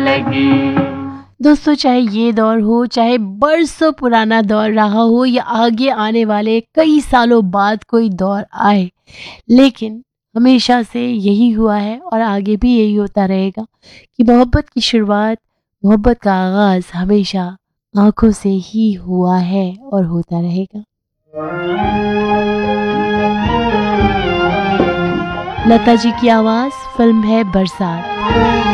लगी। दोस्तों, चाहे ये दौर हो, चाहे बरसों पुराना दौर रहा हो या आगे आने वाले कई सालों बाद कोई दौर आए, लेकिन हमेशा से यही हुआ है और आगे भी यही होता रहेगा कि मोहब्बत की शुरुआत, मोहब्बत का आगाज हमेशा आंखों से ही हुआ है और होता रहेगा। लता जी की आवाज, फिल्म है बरसात।